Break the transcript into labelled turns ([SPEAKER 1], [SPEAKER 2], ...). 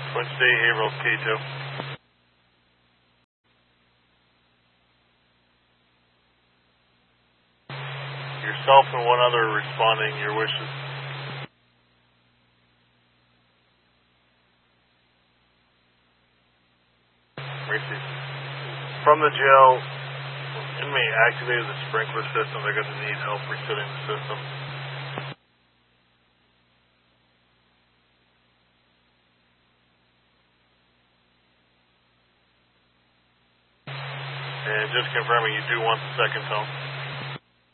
[SPEAKER 1] Twin State Haverhill K2. Yourself and one other responding, your wishes. Mercy. From the jail, inmate activated the sprinkler system. They're going to need help resetting the system. And just confirming you do want the second tone.